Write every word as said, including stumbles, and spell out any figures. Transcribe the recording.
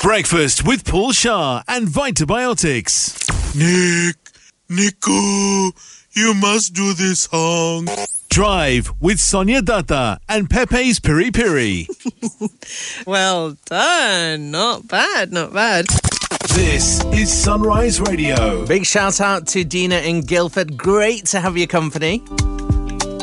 Breakfast with Paul Shah and Vitabiotics. Nick, Nico, you must do this song. Drive with Sonia Datta and Pepe's Piri Piri. Well done. Not bad, not bad. This is Sunrise Radio. Big shout out to Dina in Guildford. Great to have your company.